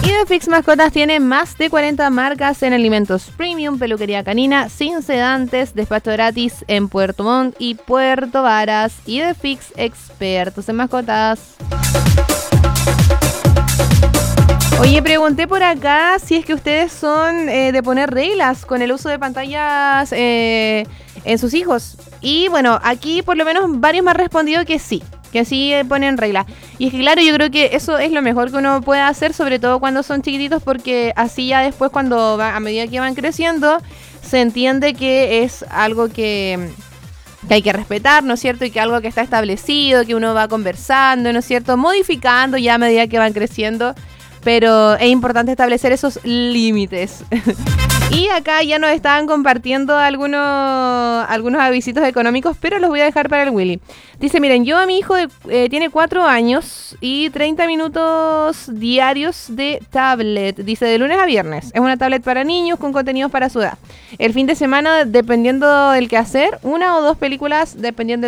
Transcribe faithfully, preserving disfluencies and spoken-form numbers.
Idefix Mascotas tiene más de cuarenta marcas en alimentos premium, peluquería canina, sin sedantes, despacho gratis en Puerto Montt y Puerto Varas. Idefix, expertos en mascotas. Oye, pregunté por acá si es que ustedes son eh, de poner reglas con el uso de pantallas eh, en sus hijos. Y bueno, aquí por lo menos varios me han respondido que sí, que sí eh, ponen reglas. Y es que claro, yo creo que eso es lo mejor que uno puede hacer, sobre todo cuando son chiquititos, porque así ya después cuando va, a medida que van creciendo, se entiende que es algo que... que hay que respetar, ¿no es cierto? Y que algo que está establecido, que uno va conversando, ¿no es cierto? Modificando ya a medida que van creciendo. Pero es importante establecer esos límites. Y acá ya nos estaban compartiendo algunos, algunos avisitos económicos, pero los voy a dejar para el Willy. Dice, miren, yo a mi hijo de, eh, tiene cuatro años y treinta minutos diarios de tablet. Dice, de lunes a viernes. Es una tablet para niños con contenidos para su edad. El fin de semana, dependiendo del qué hacer, una o dos películas, dependiendo